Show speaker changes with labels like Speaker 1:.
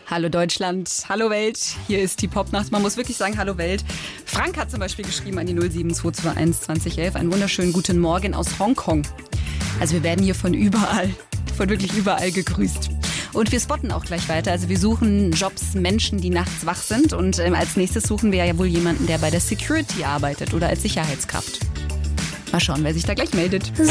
Speaker 1: Hallo Deutschland, hallo Welt, hier ist die Popnacht. Man muss wirklich sagen, hallo Welt. Frank hat zum Beispiel geschrieben an die 07221 2011, einen wunderschönen guten Morgen aus Hongkong. Also wir werden hier von wirklich überall gegrüßt. Und wir spotten auch gleich weiter. Also wir suchen Jobs, Menschen, die nachts wach sind. Und als nächstes suchen wir ja wohl jemanden, der bei der Security arbeitet oder als Sicherheitskraft. Mal schauen, wer sich da gleich meldet.